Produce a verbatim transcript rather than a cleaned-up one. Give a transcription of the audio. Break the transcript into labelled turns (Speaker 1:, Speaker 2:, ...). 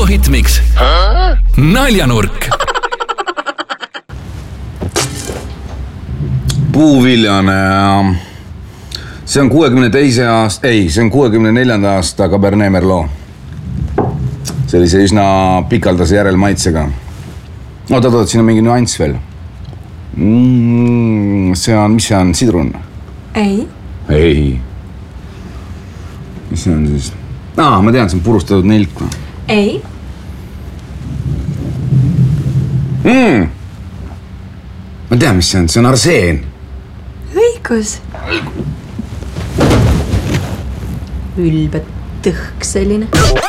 Speaker 1: Kuku Hitmix. Naljanurk.
Speaker 2: Puuviljane. See on kuuekümne teise aasta, ei, see on kuuekümne neljanda aasta Cabernet Merlot. Sellise üsna pikaldase järelmaitsega. Oota, oota, siin on mingi nüanss veel. Mm, see on, mis see on, sidrun?
Speaker 3: Ei.
Speaker 2: Ei. Mis see on siis? Aa, ma tean, see on purustatud nilk.
Speaker 3: Ei.
Speaker 2: Mm. Ma tean, mis see on, see on arseen.
Speaker 3: Õigus. Ülbe tõhk selline.